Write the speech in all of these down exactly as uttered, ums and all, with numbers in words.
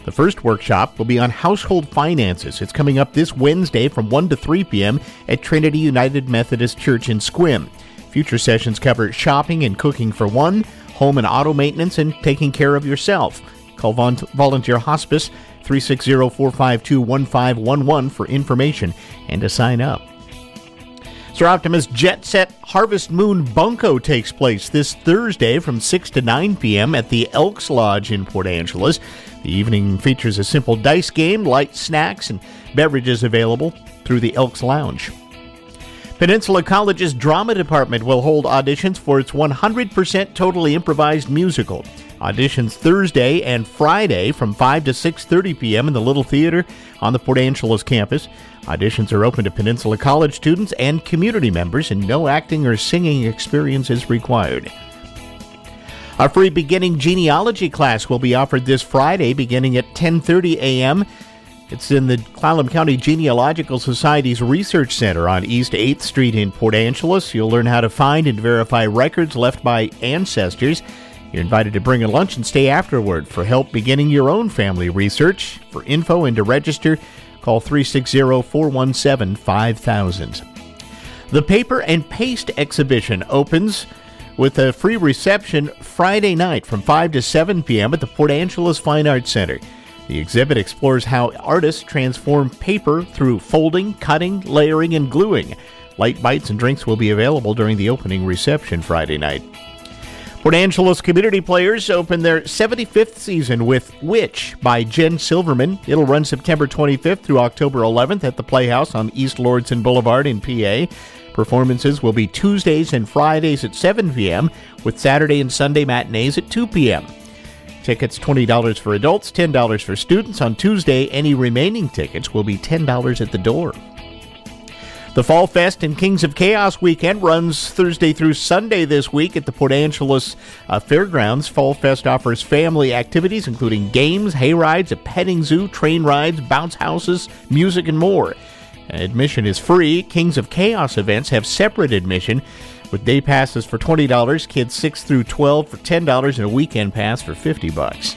The first workshop will be on household finances. It's coming up this Wednesday from one to three p.m. at Trinity United Methodist Church in Sequim. Future sessions cover shopping and cooking for one, home and auto maintenance, and taking care of yourself. Call Volunteer Hospice three six zero, four five two, one five one one for information and to sign up. Sir Optimus Jet Set Harvest Moon Bunko takes place this Thursday from six to nine p.m. at the Elks Lodge in Port Angeles. The evening features a simple dice game, light snacks, and beverages available through the Elks Lounge. Peninsula College's drama department will hold auditions for its one hundred percent totally improvised musical. Auditions Thursday and Friday from five to six thirty p.m. in the Little Theater on the Port Angeles campus. Auditions are open to Peninsula College students and community members, and no acting or singing experience is required. A free beginning genealogy class will be offered this Friday beginning at ten thirty a.m. It's in the Clallam County Genealogical Society's Research Center on East eighth Street in Port Angeles. You'll learn how to find and verify records left by ancestors. You're invited to bring a lunch and stay afterward for help beginning your own family research. For info and to register, call three six zero, four one seven, five thousand. The Paper and Paste exhibition opens with a free reception Friday night from five to seven p.m. at the Port Angeles Fine Arts Center. The exhibit explores how artists transform paper through folding, cutting, layering, and gluing. Light bites and drinks will be available during the opening reception Friday night. Port Angeles Community Players open their seventy-fifth season with Witch by Jen Silverman. It'll run September twenty-fifth through October eleventh at the Playhouse on East Lordson Boulevard in P A. Performances will be Tuesdays and Fridays at seven p.m. with Saturday and Sunday matinees at two p.m. Tickets twenty dollars for adults, ten dollars for students. On Tuesday, any remaining tickets will be ten dollars at the door. The Fall Fest and Kings of Chaos weekend runs Thursday through Sunday this week at the Port Angeles uh, Fairgrounds. Fall Fest offers family activities including games, hay rides, a petting zoo, train rides, bounce houses, music, and more. Admission is free. Kings of Chaos events have separate admission with day passes for twenty dollars, kids six through twelve for ten dollars, and a weekend pass for fifty bucks.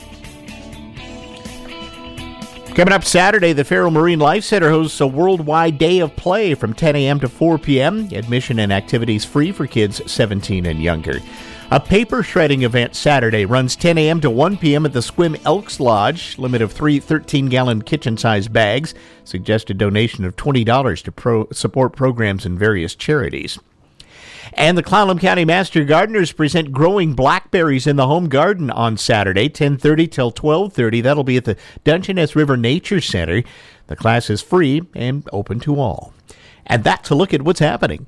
Coming up Saturday, the Faro Marine Life Center hosts a worldwide day of play from ten a.m. to four p.m. Admission and activities free for kids seventeen and younger. A paper shredding event Saturday runs ten a.m. to one p.m. at the Sequim Elks Lodge. Limit of three thirteen-gallon kitchen-sized bags. Suggested donation of twenty dollars to pro- support programs in various charities. And the Clallam County Master Gardeners present Growing Blackberries in the Home Garden on Saturday, ten thirty till twelve thirty. That'll be at the Dungeness River Nature Center. The class is free and open to all. And that's a look at what's happening.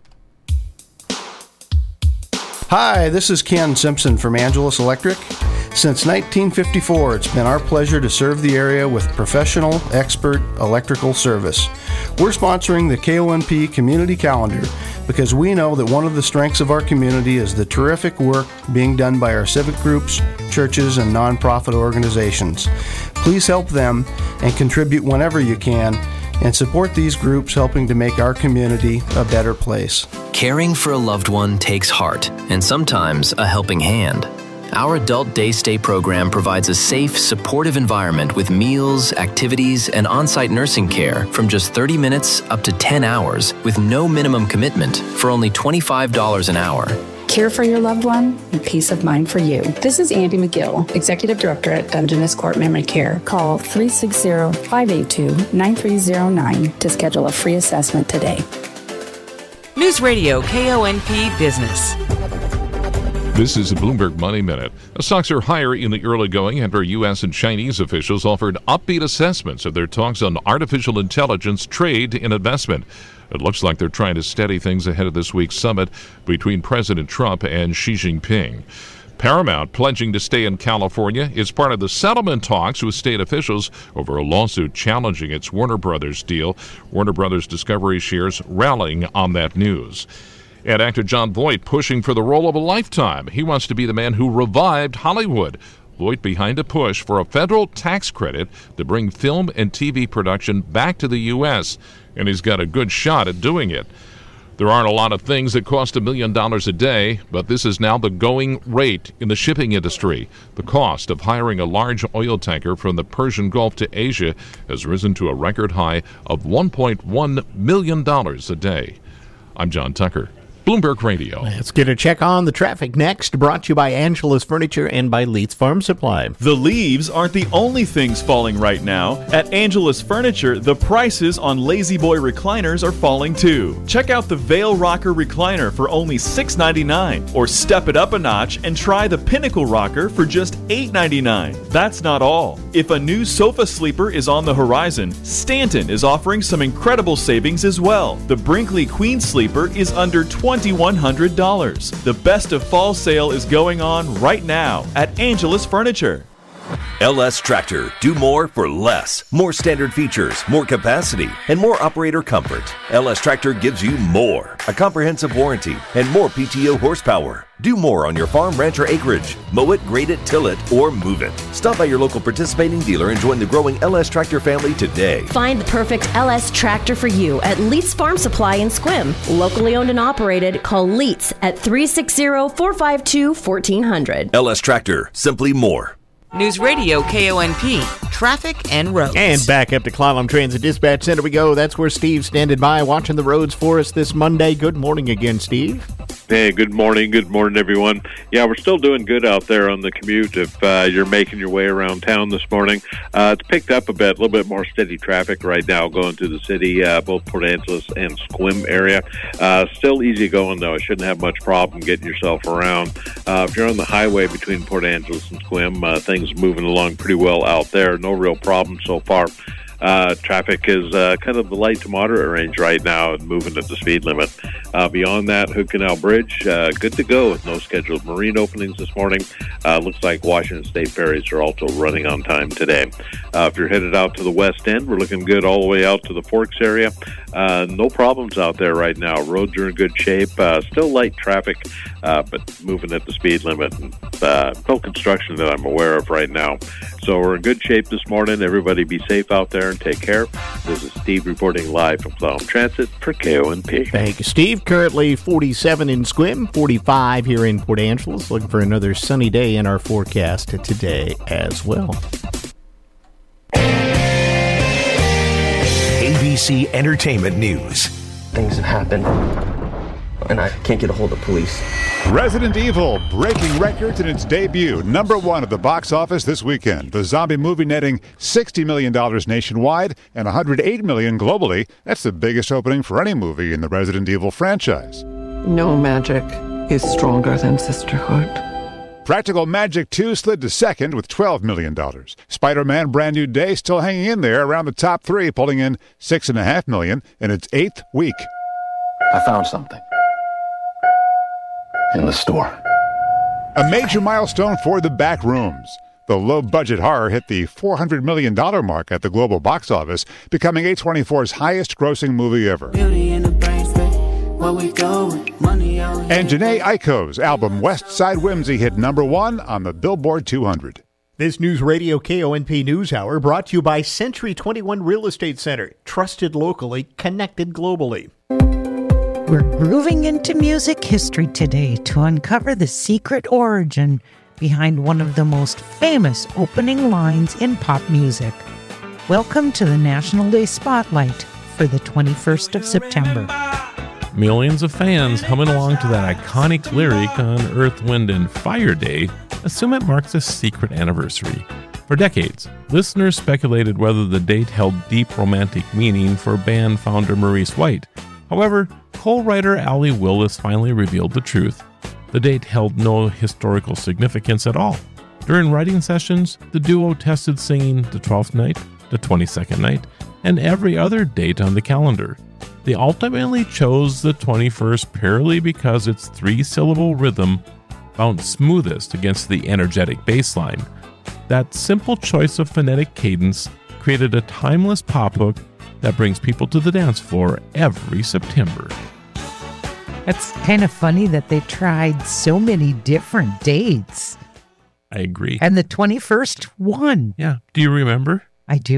Hi, this is Ken Simpson from Angelus Electric. Since nineteen fifty-four, it's been our pleasure to serve the area with professional, expert electrical service. We're sponsoring the K O N P Community Calendar because we know that one of the strengths of our community is the terrific work being done by our civic groups, churches, and nonprofit organizations. Please help them and contribute whenever you can and support these groups helping to make our community a better place. Caring for a loved one takes heart and sometimes a helping hand. Our Adult Day Stay program provides a safe, supportive environment with meals, activities, and on-site nursing care from just thirty minutes up to ten hours with no minimum commitment for only twenty-five dollars an hour. Care for your loved one and peace of mind for you. This is Andy McGill, Executive Director at Dungeness Court Memory Care. Call three six zero, five eight two, nine three zero nine to schedule a free assessment today. News Radio K O N P Business. This is a Bloomberg Money Minute. Stocks are higher in the early going after U S and Chinese officials offered upbeat assessments of their talks on artificial intelligence, trade, and investment. It looks like they're trying to steady things ahead of this week's summit between President Trump and Xi Jinping. Paramount pledging to stay in California is part of the settlement talks with state officials over a lawsuit challenging its Warner Brothers deal. Warner Brothers Discovery shares rallying on that news. And actor Jon Voight pushing for the role of a lifetime. He wants to be the man who revived Hollywood. Voight behind a push for a federal tax credit to bring film and T V production back to the U S, and he's got a good shot at doing it. There aren't a lot of things that cost a million dollars a day, but this is now the going rate in the shipping industry. The cost of hiring a large oil tanker from the Persian Gulf to Asia has risen to a record high of one point one million dollars a day. I'm John Tucker, Bloomberg Radio. Let's get a check on the traffic next, brought to you by Angela's Furniture and by Leeds Farm Supply. The leaves aren't the only things falling right now. At Angela's Furniture, the prices on Lazy Boy recliners are falling too. Check out the Veil Rocker recliner for only six ninety-nine, or step it up a notch and try the Pinnacle Rocker for just eight ninety-nine. That's not all. If a new sofa sleeper is on the horizon, Stanton is offering some incredible savings as well. The Brinkley Queen Sleeper is under twenty-one hundred dollars. The best of fall sale is going on right now at Angela's Furniture. L S Tractor. Do more for less. More standard features, more capacity, and more operator comfort. L S Tractor gives you more. A comprehensive warranty and more P T O horsepower. Do more on your farm, ranch, or acreage. Mow it, grade it, till it, or move it. Stop by your local participating dealer and join the growing L S Tractor family today. Find the perfect L S Tractor for you at Leets Farm Supply in Sequim. Locally owned and operated. Call Leets at three six zero, four five two, one four zero zero. L S Tractor. Simply more. News Radio K O N P, traffic and roads. And back up to Clallam Transit Dispatch Center we go. That's where Steve's standing by, watching the roads for us this Monday. Good morning again, Steve. Hey, good morning. Good morning, everyone. Yeah, we're still doing good out there on the commute if uh, you're making your way around town this morning. Uh, it's picked up a bit, a little bit more steady traffic right now going through the city, uh, both Port Angeles and Sequim area. Uh, still easy going, though. Shouldn't have much problem getting yourself around. Uh, if you're on the highway between Port Angeles and Sequim, uh, things are moving along pretty well out there. No real problem so far. Uh, traffic is uh, kind of the light to moderate range right now and moving at the speed limit. Uh, beyond that, Hood Canal Bridge, uh, good to go with no scheduled marine openings this morning. Uh, looks like Washington State ferries are also running on time today. Uh, if you're headed out to the west end, we're looking good all the way out to the Forks area. Uh, no problems out there right now. Roads are in good shape. Uh, still light traffic, uh, but moving at the speed limit. And, uh, no construction that I'm aware of right now. So we're in good shape this morning. Everybody be safe out there and take care. This is Steve reporting live from Clallam Transit for K O N P. Thank you, Steve. Currently forty-seven in Sequim, forty-five here in Port Angeles. Looking for another sunny day in our forecast today as well. A B C Entertainment News. Things have happened, and I can't get a hold of police. Resident Evil breaking records in its debut. Number one at the box office this weekend. The zombie movie netting sixty million dollars nationwide and one hundred eight million dollars globally. That's the biggest opening for any movie in the Resident Evil franchise. No magic is stronger than sisterhood. Practical Magic two slid to second with twelve million dollars. Spider-Man Brand New Day still hanging in there around the top three, pulling in six point five million dollars in its eighth week. I found something. In the store. A major milestone for The Backrooms. The low-budget horror hit the four hundred million dollars mark at the global box office, becoming A twenty-four's highest-grossing movie ever. And Jhené Aiko's album West Side Whimsy hit number one on the Billboard two hundred. This News Radio K O N P News Hour brought to you by Century twenty-one Real Estate Center. Trusted locally, connected globally. We're grooving into music history today to uncover the secret origin behind one of the most famous opening lines in pop music. Welcome to the National Day Spotlight for the twenty-first of September. Millions of fans humming along to that iconic lyric on Earth, Wind, and Fire Day assume it marks a secret anniversary. For decades, listeners speculated whether the date held deep romantic meaning for band founder Maurice White. However, co-writer Allie Willis finally revealed the truth. The date held no historical significance at all. During writing sessions, the duo tested singing the twelfth night, the twenty-second night, and every other date on the calendar. They ultimately chose the twenty-first purely because its three-syllable rhythm bounced smoothest against the energetic bass line. That simple choice of phonetic cadence created a timeless pop hook that brings people to the dance floor every September. It's kind of funny that they tried so many different dates. I agree. And the twenty-first won. Yeah. Do you remember? I do.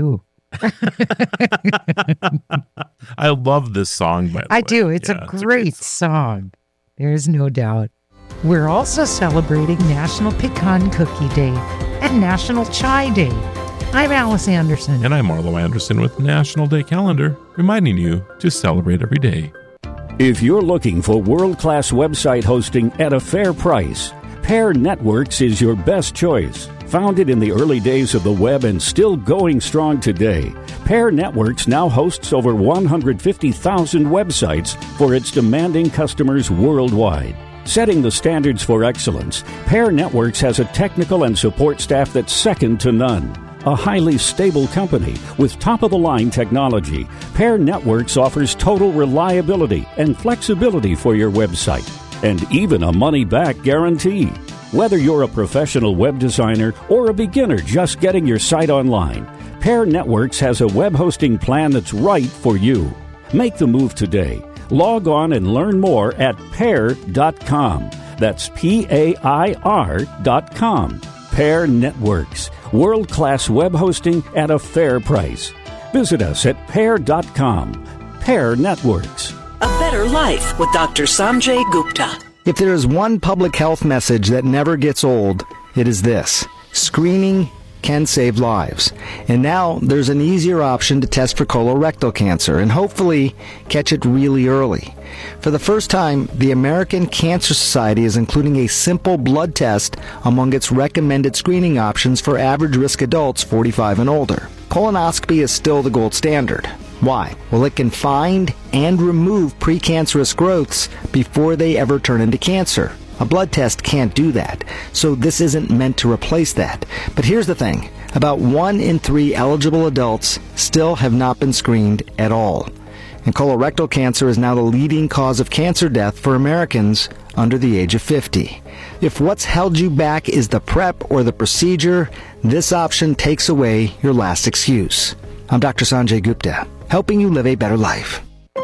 I love this song, by the I way. do. It's, Yeah, a, great a great song. There's no doubt. We're also celebrating National Pecan Cookie Day and National Chai Day. I'm Alice Anderson. And I'm Arlo Anderson with National Day Calendar, reminding you to celebrate every day. If you're looking for world-class website hosting at a fair price, Pair Networks is your best choice. Founded in the early days of the web and still going strong today, Pair Networks now hosts over one hundred fifty thousand websites for its demanding customers worldwide. Setting the standards for excellence, Pair Networks has a technical and support staff that's second to none. A highly stable company with top-of-the-line technology, Pair Networks offers total reliability and flexibility for your website, and even a money-back guarantee. Whether you're a professional web designer or a beginner just getting your site online, Pair Networks has a web hosting plan that's right for you. Make the move today. Log on and learn more at pair dot com. That's P A I R dot com. Pair Networks, world-class web hosting at a fair price. Visit us at pair dot com. Pair Networks. A better life with Doctor Sanjay Gupta. If there is one public health message that never gets old, it is this: screening can save lives. And now there's an easier option to test for colorectal cancer and hopefully catch it really early. For the first time, the American Cancer Society is including a simple blood test among its recommended screening options for average-risk adults forty-five and older. Colonoscopy is still the gold standard. Why? Well, it can find and remove precancerous growths before they ever turn into cancer. A blood test can't do that, so this isn't meant to replace that. But here's the thing. About one in three eligible adults still have not been screened at all. And colorectal cancer is now the leading cause of cancer death for Americans under the age of fifty. If what's held you back is the prep or the procedure, this option takes away your last excuse. I'm Doctor Sanjay Gupta, helping you live a better life.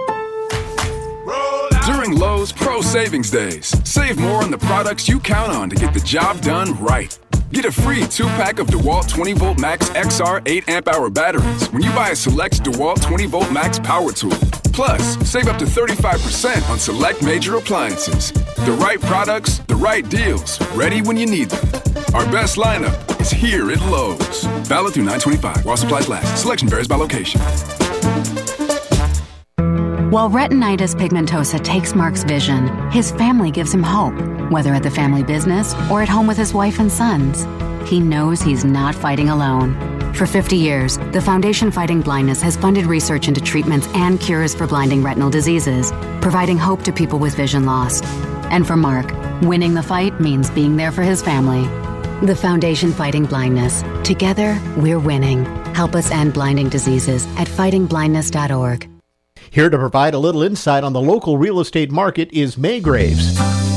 During Lowe's Pro Savings Days, save more on the products you count on to get the job done right. Get a free two-pack of DeWalt twenty volt Max X R eight amp hour batteries when you buy a select DeWalt twenty volt Max power tool. Plus, save up to thirty-five percent on select major appliances. The right products, the right deals, ready when you need them. Our best lineup is here at Lowe's. Valid through nine twenty-five while supplies last. Selection varies by location. While retinitis pigmentosa takes Mark's vision, his family gives him hope, whether at the family business or at home with his wife and sons. He knows he's not fighting alone. For fifty years, the Foundation Fighting Blindness has funded research into treatments and cures for blinding retinal diseases, providing hope to people with vision loss. And for Mark, winning the fight means being there for his family. The Foundation Fighting Blindness. Together, we're winning. Help us end blinding diseases at fighting blindness dot org. Here to provide a little insight on the local real estate market is May Graves.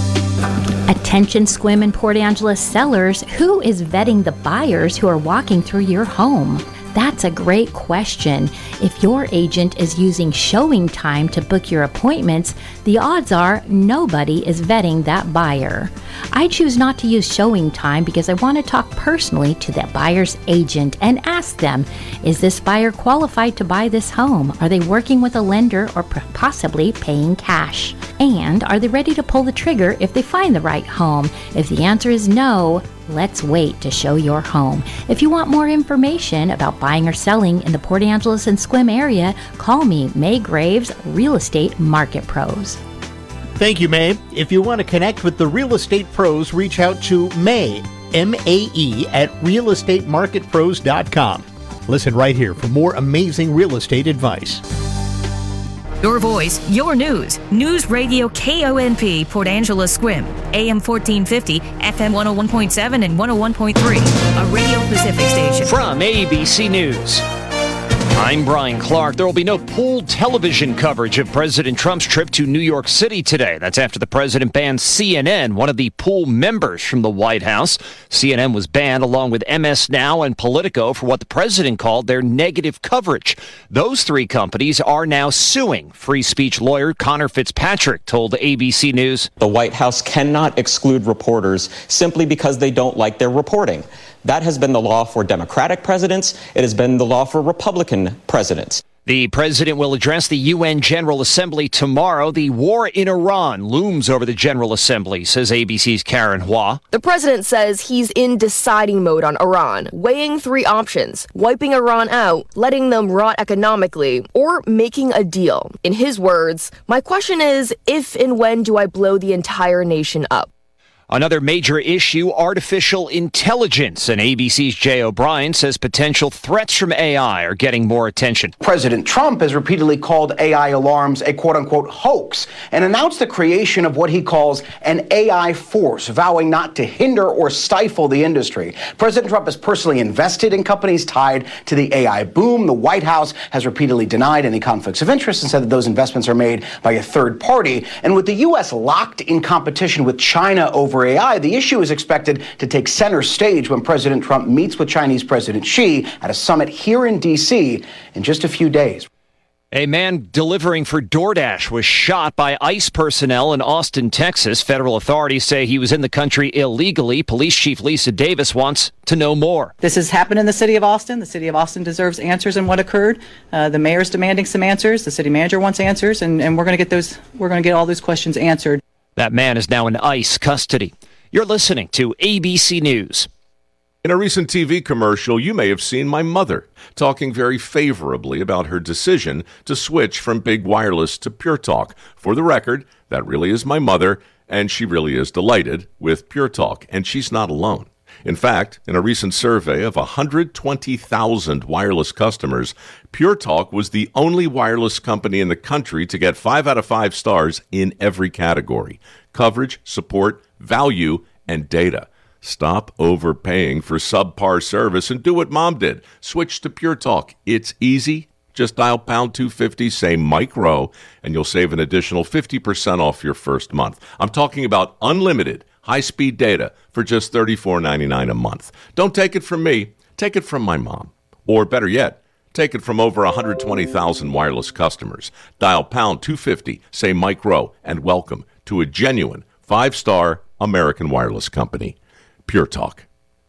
Attention Sequim and Port Angeles sellers, who is vetting the buyers who are walking through your home? That's a great question. If your agent is using showing time to book your appointments, the odds are nobody is vetting that buyer. I choose not to use showing time because I want to talk personally to that buyer's agent and ask them, is this buyer qualified to buy this home? Are they working with a lender or possibly paying cash? And are they ready to pull the trigger if they find the right home? If the answer is no, let's wait to show your home. If you want more information about buying or selling in the Port Angeles and Sequim area, call me, May Graves, Real Estate Market Pros. Thank you, May. If you want to connect with the real estate pros, reach out to May, M A E, at real estate market pros dot com. Listen right here for more amazing real estate advice. Your voice, your news. News Radio K O N P, Port Angeles Sequim, A M fourteen fifty, F M one oh one point seven and one oh one point three, a Radio Pacific station. From A B C News, I'm Brian Clark. There will be no pooled television coverage of President Trump's trip to New York City today. That's after the president banned C N N, one of the pool members from the White House. C N N was banned along with M S Now and Politico for what the president called their negative coverage. Those three companies are now suing. Free speech lawyer Connor Fitzpatrick told A B C News, "The White House cannot exclude reporters simply because they don't like their reporting. That has been the law for Democratic presidents. It has been the law for Republican presidents. The president will address the U N General Assembly tomorrow. The war in Iran looms over the General Assembly, says A B C's Karen Hua. The president says he's in deciding mode on Iran, weighing three options: wiping Iran out, letting them rot economically, or making a deal. In his words, "My question is, if and when do I blow the entire nation up?" Another major issue, artificial intelligence. And A B C's Jay O'Brien says potential threats from A I are getting more attention. President Trump has repeatedly called A I alarms a quote-unquote hoax and announced the creation of what he calls an A I force, vowing not to hinder or stifle the industry. President Trump has personally invested in companies tied to the A I boom. The White House has repeatedly denied any conflicts of interest and said that those investments are made by a third party. And with the U S locked in competition with China over A I, the issue is expected to take center stage when President Trump meets with Chinese President Xi at a summit here in D C in just a few days. A man delivering for DoorDash was shot by ICE personnel in Austin, Texas. Federal authorities say he was in the country illegally. Police Chief Lisa Davis wants to know more. This has happened in the city of Austin. The city of Austin deserves answers on what occurred. Uh, the mayor's demanding some answers. The city manager wants answers, and, and we're going to get those. We're going to get all those questions answered. That man is now in ICE custody. You're listening to A B C News. In a recent T V commercial, you may have seen my mother talking very favorably about her decision to switch from big wireless to Pure Talk. For the record, that really is my mother, and she really is delighted with Pure Talk, and she's not alone. In fact, in a recent survey of one hundred twenty thousand wireless customers, Pure Talk was the only wireless company in the country to get five out of five stars in every category: coverage, support, value, and data. Stop overpaying for subpar service and do what Mom did. Switch to Pure Talk. It's easy. Just dial pound two fifty, say Mike Rowe, and you'll save an additional fifty percent off your first month. I'm talking about unlimited high-speed data for just thirty-four ninety-nine a month. Don't take it from me. Take it from my mom. Or better yet, take it from over one hundred twenty thousand wireless customers. Dial pound two fifty, say Mike Rowe, and welcome to a genuine five-star American wireless company. Pure Talk.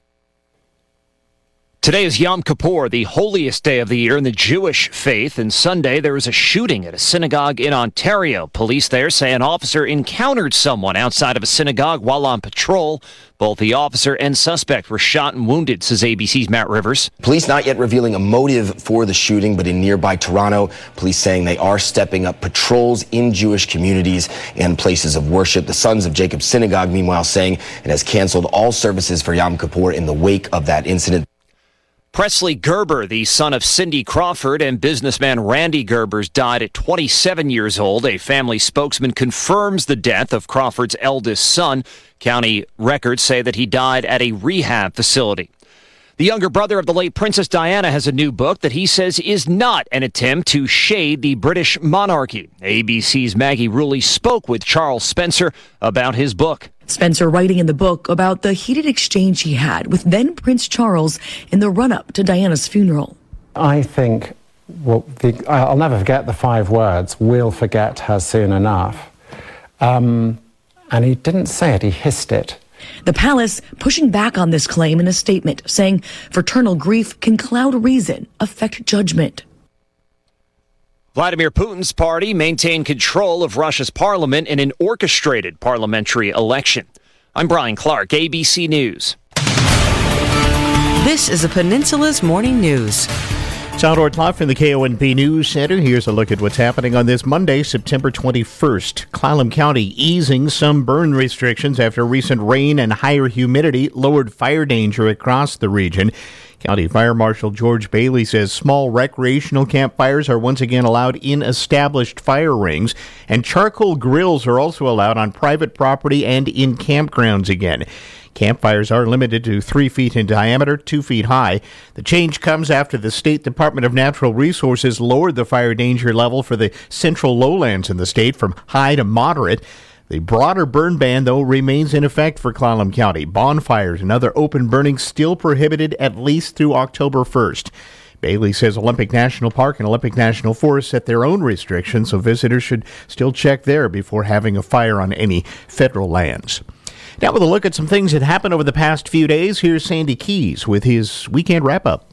Today is Yom Kippur, the holiest day of the year in the Jewish faith, and Sunday there was a shooting at a synagogue in Ontario. Police there say an officer encountered someone outside of a synagogue while on patrol. Both the officer and suspect were shot and wounded, says A B C's Matt Rivers. Police not yet revealing a motive for the shooting, but in nearby Toronto, police saying they are stepping up patrols in Jewish communities and places of worship. The Sons of Jacob Synagogue, meanwhile, saying it has canceled all services for Yom Kippur in the wake of that incident. Presley Gerber, the son of Cindy Crawford and businessman Randy Gerbers, died at twenty-seven years old. A family spokesman confirms the death of Crawford's eldest son. County records say that he died at a rehab facility. The younger brother of the late Princess Diana has a new book that he says is not an attempt to shade the British monarchy. A B C's Maggie Rulli spoke with Charles Spencer about his book. Spencer writing in the book about the heated exchange he had with then Prince Charles in the run-up to Diana's funeral. I think, well, the, I'll never forget the five words, "We'll forget her soon enough." Um, and he didn't say it, he hissed it. The palace pushing back on this claim in a statement, saying fraternal grief can cloud reason, affect judgment. Vladimir Putin's party maintained control of Russia's parliament in an orchestrated parliamentary election. I'm Brian Clark, A B C News. This is the Peninsula's Morning News. It's Outdoor Clock from the K O N P News Center. Here's a look at what's happening on this Monday, September twenty-first. Clallam County easing some burn restrictions after recent rain and higher humidity lowered fire danger across the region. County Fire Marshal George Bailey says small recreational campfires are once again allowed in established fire rings, and charcoal grills are also allowed on private property and in campgrounds again. Campfires are limited to three feet in diameter, two feet high. The change comes after the State Department of Natural Resources lowered the fire danger level for the central lowlands in the state from high to moderate. The broader burn ban, though, remains in effect for Clallam County. Bonfires and other open burning still prohibited at least through October first. Bailey says Olympic National Park and Olympic National Forest set their own restrictions, so visitors should still check there before having a fire on any federal lands. Now with a look at some things that happened over the past few days, here's Sandy Keys with his weekend wrap-up.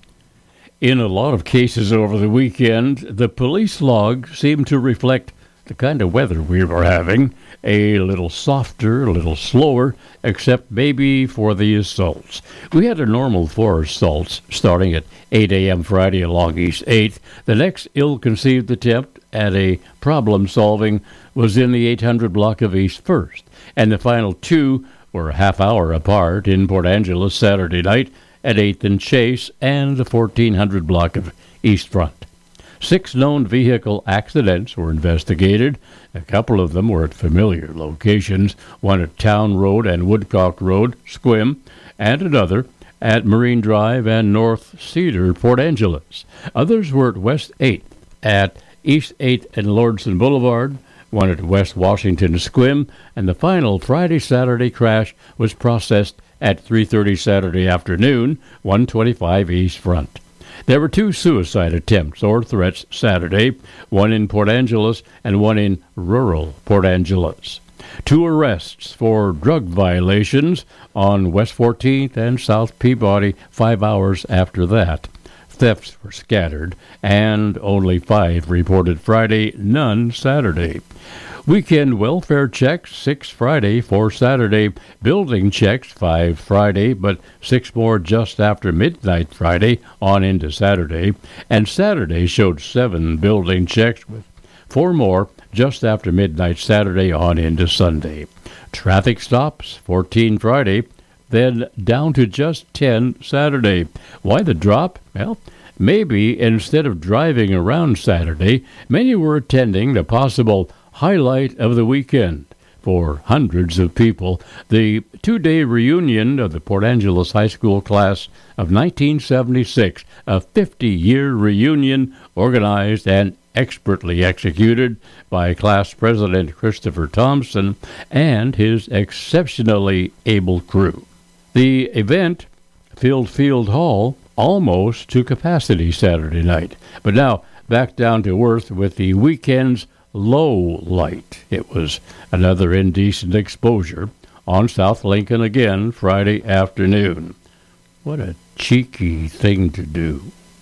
In a lot of cases over the weekend, the police log seemed to reflect the kind of weather we were having. A little softer, a little slower, except maybe for the assaults. We had a normal four assaults starting at eight a.m. Friday along East eighth. The next ill-conceived attempt at a problem-solving was in the eight hundred block of East first. And the final two were a half hour apart in Port Angeles Saturday night at eighth and Chase and the fourteen hundred block of East Front. Six known vehicle accidents were investigated. A couple of them were at familiar locations, one at Town Road and Woodcock Road, Sequim, and another at Marine Drive and North Cedar, Port Angeles. Others were at West eighth, at East eighth and Lordson Boulevard, one at West Washington, Sequim, and the final Friday-Saturday crash was processed at three thirty Saturday afternoon, one twenty-five East Front. There were two suicide attempts or threats Saturday, one in Port Angeles and one in rural Port Angeles. Two arrests for drug violations on West fourteenth and South Peabody five hours after that. Thefts were scattered, and only five reported Friday, none Saturday. Weekend welfare checks, six Friday, four Saturday. Building checks, five Friday, but six more just after midnight Friday on into Saturday. And Saturday showed seven building checks with four more just after midnight Saturday on into Sunday. Traffic stops, fourteen Friday, then down to just ten Saturday. Why the drop? Well, maybe instead of driving around Saturday, many were attending the possible highlight of the weekend for hundreds of people, the two-day reunion of the Port Angeles High School class of nineteen seventy-six, a fifty-year reunion organized and expertly executed by class president Christopher Thompson and his exceptionally able crew. The event filled Field Hall almost to capacity Saturday night, but now back down to earth with the weekend's low light. It was another indecent exposure on South Lincoln again Friday afternoon. What a cheeky thing to do.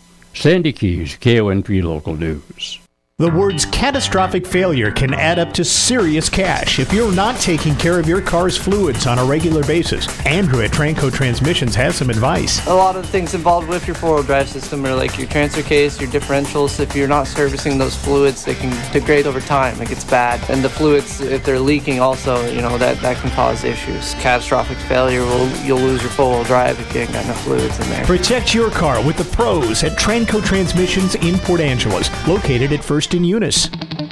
Sandy Keys, K O N P Local News. The words catastrophic failure can add up to serious cash if you're not taking care of your car's fluids on a regular basis. Andrew at Tranco Transmissions has some advice. A lot of things involved with your four-wheel drive system are like your transfer case, your differentials. If you're not servicing those fluids, they can degrade over time. It gets bad. And the fluids, if they're leaking also, you know, that, that can cause issues. Catastrophic failure, will you'll lose your four-wheel drive if you ain't got enough fluids in there. Protect your car with the pros at Tranco Transmissions in Port Angeles, located at First in Eunice.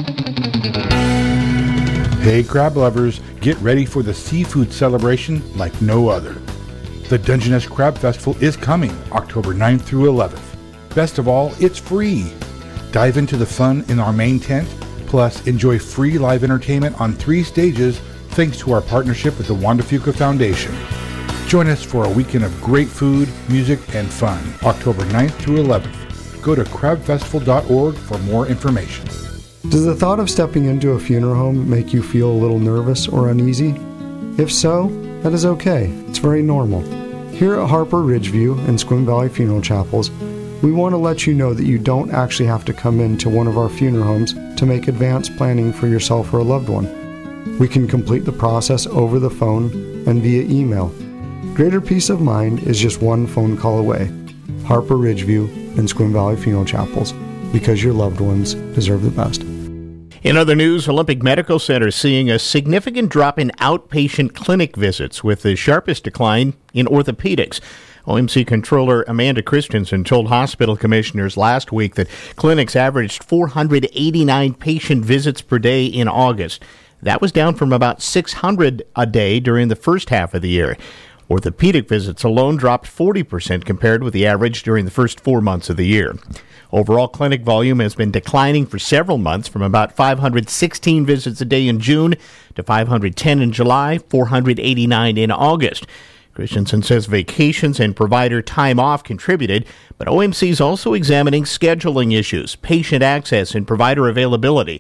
Hey crab lovers, get ready for the seafood celebration like no other. The Dungeness Crab Festival is coming October ninth through eleventh. Best of all, it's free. Dive into the fun in our main tent, plus enjoy free live entertainment on three stages thanks to our partnership with the Wanda Fuca Foundation. Join us for a weekend of great food, music, and fun, October ninth through eleventh. Go to crab festival dot org for more information. Does the thought of stepping into a funeral home make you feel a little nervous or uneasy? If so, that is okay. It's very normal. Here at Harper Ridgeview and Sequim Valley Funeral Chapels, we want to let you know that you don't actually have to come into one of our funeral homes to make advanced planning for yourself or a loved one. We can complete the process over the phone and via email. Greater peace of mind is just one phone call away. Harper Ridgeview and Sequim Valley Funeral Chapels, because your loved ones deserve the best. In other news, Olympic Medical Center seeing a significant drop in outpatient clinic visits, with the sharpest decline in orthopedics. O M C Controller Amanda Christensen told hospital commissioners last week that clinics averaged four hundred eighty-nine patient visits per day in August. That was down from about six hundred a day during the first half of the year. Orthopedic visits alone dropped forty percent compared with the average during the first four months of the year. Overall clinic volume has been declining for several months, from about five hundred sixteen visits a day in June to five hundred ten in July, four hundred eighty-nine in August. Christensen says vacations and provider time off contributed, but O M C is also examining scheduling issues, patient access, and provider availability.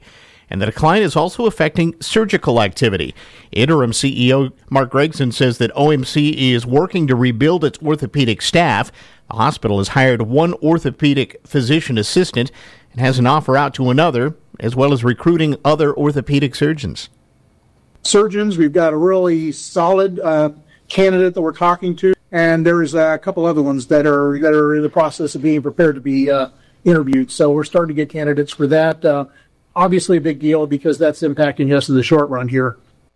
and the decline is also affecting surgical activity. Interim C E O Mark Gregson says that O M C is working to rebuild its orthopedic staff. The hospital has hired one orthopedic physician assistant and has an offer out to another, as well as recruiting other orthopedic surgeons. Surgeons, we've got a really solid uh, candidate that we're talking to, and there's a couple other ones that are that are in the process of being prepared to be uh, interviewed. So we're starting to get candidates for that. Uh, obviously a big deal because that's impacting us in the short run here.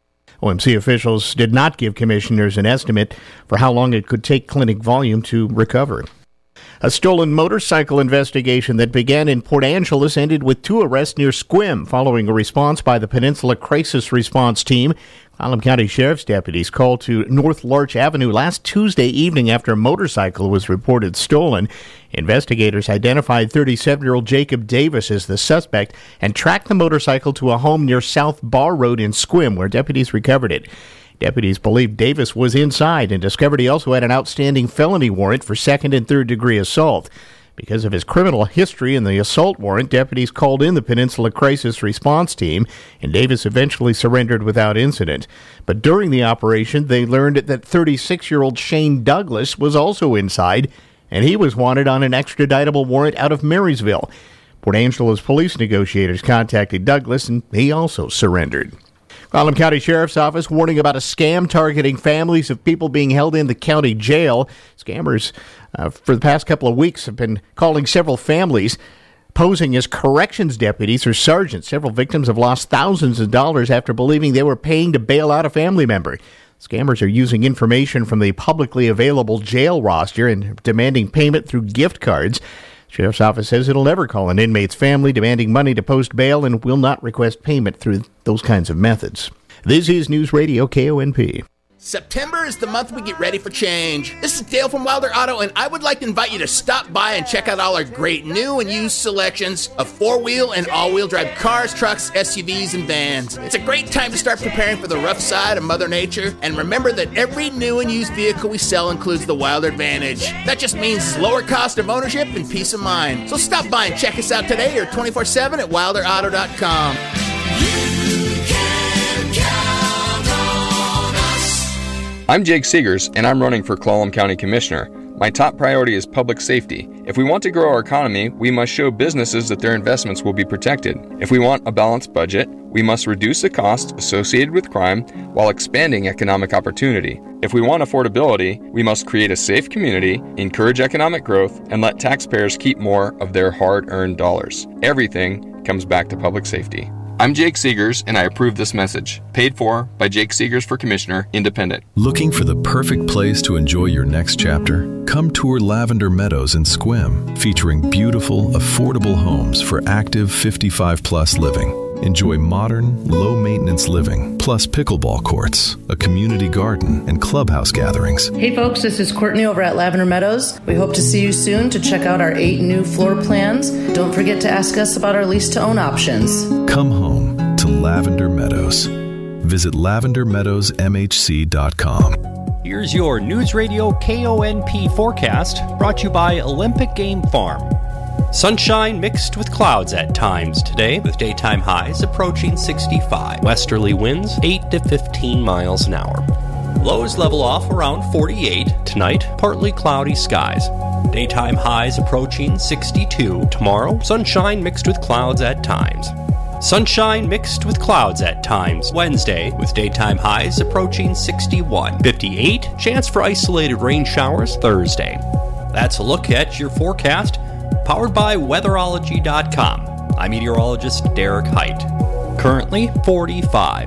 O M C officials did not give commissioners an estimate for how long it could take clinic volume to recover. A stolen motorcycle investigation that began in Port Angeles ended with two arrests near Sequim following a response by the Peninsula Crisis Response Team. Clallam County Sheriff's deputies called to North Larch Avenue last Tuesday evening after a motorcycle was reported stolen. Investigators identified thirty-seven-year-old Jacob Davis as the suspect and tracked the motorcycle to a home near South Bar Road in Sequim, where deputies recovered it. Deputies believe Davis was inside and discovered he also had an outstanding felony warrant for second and third degree assault. Because of his criminal history and the assault warrant, deputies called in the Peninsula Crisis Response Team, and Davis eventually surrendered without incident. But during the operation, they learned that thirty-six-year-old Shane Douglas was also inside, and he was wanted on an extraditable warrant out of Marysville. Port Angeles police negotiators contacted Douglas, and he also surrendered. Clallam County Sheriff's Office warning about a scam targeting families of people being held in the county jail. Scammers, uh, for the past couple of weeks, have been calling several families, posing as corrections deputies or sergeants. Several victims have lost thousands of dollars after believing they were paying to bail out a family member. Scammers are using information from the publicly available jail roster and demanding payment through gift cards. Sheriff's Office says it'll never call an inmate's family demanding money to post bail and will not request payment through those kinds of methods. This is News Radio K O N P. September is the month we get ready for change. This is Dale from Wilder Auto, and I would like to invite you to stop by and check out all our great new and used selections of four-wheel and all-wheel drive cars, trucks, S U Vs, and vans. It's a great time to start preparing for the rough side of Mother Nature, and remember that every new and used vehicle we sell includes the Wilder Advantage. That just means lower cost of ownership and peace of mind. So stop by and check us out today or twenty-four seven at wilder auto dot com. I'm Jake Seegers, and I'm running for Clallam County Commissioner. My top priority is public safety. If we want to grow our economy, we must show businesses that their investments will be protected. If we want a balanced budget, we must reduce the costs associated with crime while expanding economic opportunity. If we want affordability, we must create a safe community, encourage economic growth, and let taxpayers keep more of their hard-earned dollars. Everything comes back to public safety. I'm Jake Seegers, and I approve this message. Paid for by Jake Seegers for Commissioner, Independent. Looking for the perfect place to enjoy your next chapter? Come tour Lavender Meadows in Sequim, featuring beautiful, affordable homes for active fifty-five plus living. Enjoy modern, low-maintenance living, plus pickleball courts, a community garden, and clubhouse gatherings. Hey folks, this is Courtney over at Lavender Meadows. We hope to see you soon to check out our eight new floor plans. Don't forget to ask us about our lease-to-own options. Come home to Lavender Meadows. Visit lavender meadows m h c dot com. Here's your News Radio K O N P forecast, brought to you by Olympic Game Farm. Sunshine mixed with clouds at times today, with daytime highs approaching sixty-five. Westerly winds eight to fifteen miles an hour. Lows level off around forty-eight. Tonight, partly cloudy skies. Daytime highs approaching sixty-two. Tomorrow, sunshine mixed with clouds at times. Sunshine mixed with clouds at times. Wednesday, with daytime highs approaching sixty-one. fifty-eight, chance for isolated rain showers Thursday. That's a look at your forecast, powered by weatherology dot com. I'm meteorologist Derek Height. Currently forty-five.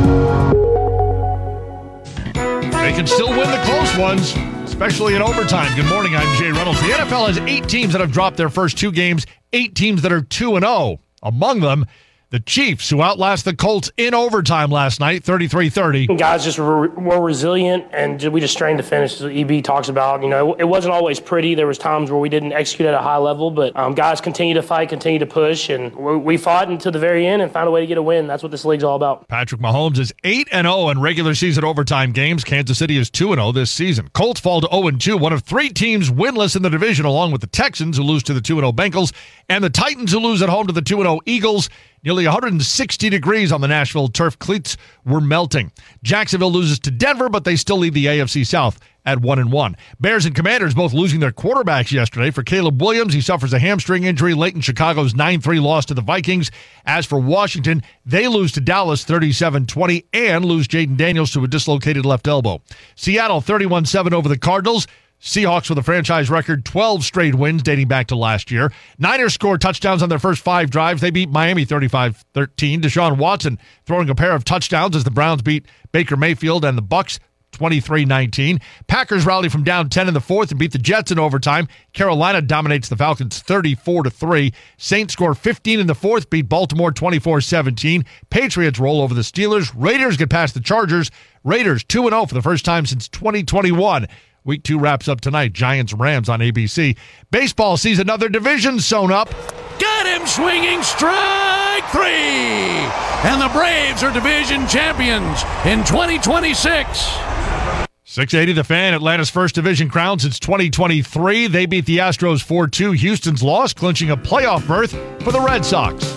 They can still win the close ones, especially in overtime. Good morning, I'm Jay Reynolds. The N F L has eight teams that have dropped their first two games, eight teams that are two and oh. Among them, the Chiefs, who outlast the Colts in overtime last night, thirty-three thirty. Guys just were more resilient, and we just strained to finish, as E B talks about. You know, it wasn't always pretty. There was times where we didn't execute at a high level, but um, guys continue to fight, continue to push, and we fought until the very end and found a way to get a win. That's what this league's all about. Patrick Mahomes is eight and oh in regular season overtime games. Kansas City is two and oh this season. Colts fall to oh and two, one of three teams winless in the division, along with the Texans, who lose to the two and oh Bengals, and the Titans, who lose at home to the two and oh Eagles. Nearly one hundred sixty degrees on the Nashville turf. Cleats were melting. Jacksonville loses to Denver, but they still lead the A F C South at one and one. Bears and Commanders both losing their quarterbacks yesterday. For Caleb Williams, he suffers a hamstring injury late in Chicago's nine three loss to the Vikings. As for Washington, they lose to Dallas thirty-seven twenty and lose Jaden Daniels to a dislocated left elbow. Seattle thirty-one seven over the Cardinals. Seahawks with a franchise record twelve straight wins dating back to last year. Niners scored touchdowns on their first five drives. They beat Miami thirty-five thirteen. Deshaun Watson throwing a pair of touchdowns as the Browns beat Baker Mayfield and the Bucs twenty-three nineteen. Packers rally from down ten in the fourth and beat the Jets in overtime. Carolina dominates the Falcons thirty-four to three. Saints score fifteen in the fourth, beat Baltimore twenty-four seventeen. Patriots roll over the Steelers. Raiders get past the Chargers. Raiders two and oh for the first time since twenty twenty-one. Week two wraps up tonight. Giants-Rams on A B C. Baseball sees another division sewn up. Got him swinging strike three. And the Braves are division champions in twenty twenty-six. six eighty The Fan, Atlanta's first division crown since twenty twenty-three. They beat the Astros four two. Houston's loss, clinching a playoff berth for the Red Sox.